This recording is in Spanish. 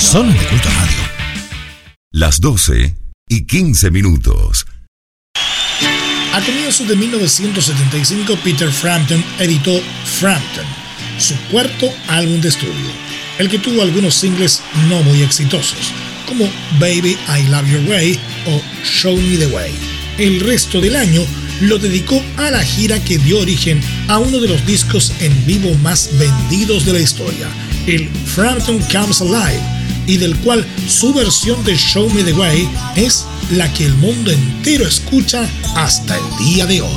solo en Culto Radio. Las 12:15. A comienzos de 1975, Peter Frampton editó Frampton, su cuarto álbum de estudio, el que tuvo algunos singles no muy exitosos, como Baby I Love Your Way o Show Me the Way. El resto del año lo dedicó a la gira que dio origen a uno de los discos en vivo más vendidos de la historia, el Frampton Comes Alive, y del cual su versión de Show Me the Way es la que el mundo entero escucha hasta el día de hoy.